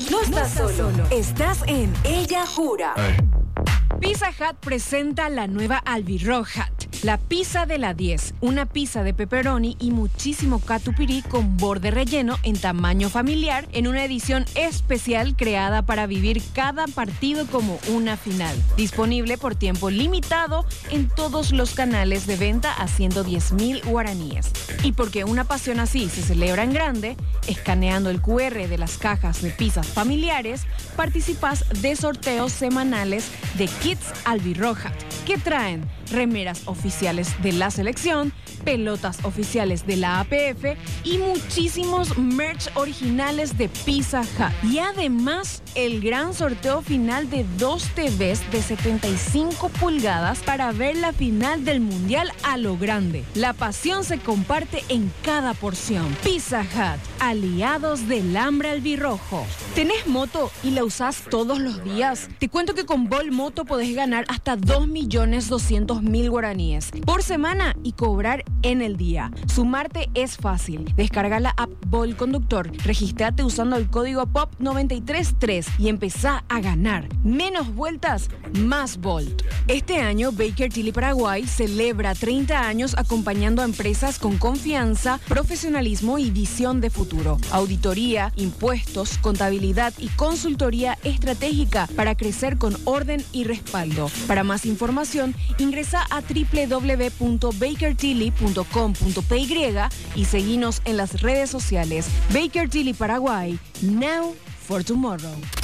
No estás solo. Estás en Ella Jura. Pizza Hut presenta la nueva Albirroja, la pizza de la 10, una pizza de pepperoni y muchísimo catupirí con borde relleno en tamaño familiar en una edición especial creada para vivir cada partido como una final. Disponible por tiempo limitado en todos los canales de venta a 110,000 guaraníes. Y porque una pasión así se celebra en grande, escaneando el QR de las cajas de pizzas familiares, participas de sorteos semanales de Kits Albirroja, que traen remeras oficiales de la selección, pelotas oficiales de la APF y muchísimos merch originales de Pizza Hut. Y además, el gran sorteo final de 2 TVs de 75 pulgadas para ver la final del Mundial a lo grande. La pasión se comparte en cada porción. Pizza Hut, aliados del hambre albirrojo. ¿Tenés moto y la usás todos los días? Te cuento que con Vol Moto podés ganar hasta 2.200.000 guaraníes por semana y cobrar en el día. Sumarte es fácil. Descarga la app Vol Conductor, regístrate usando el código POP933 y empezá a ganar. Menos vueltas, más Volt. Este año Baker Tilly Paraguay celebra 30 años acompañando a empresas con confianza, profesionalismo y visión de futuro. Auditoría, impuestos, contabilidad y consultoría estratégica para crecer con orden y respaldo. Para más información, ingresa a www.bakertilly.com.py y seguinos en las redes sociales. Baker Tilly Paraguay, now for tomorrow.